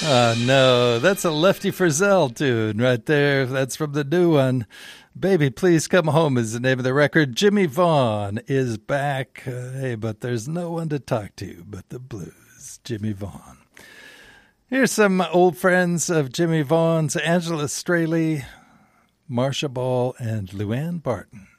No, that's a Lefty Frizzell tune right there. That's from the new one. Baby, Please Come Home is the name of the record. Jimmy Vaughn is back. Hey, but there's no one to talk to but the blues. Jimmy Vaughn. Here's some old friends of Jimmy Vaughn's: Angela Straley, Marcia Ball, and Luann Barton.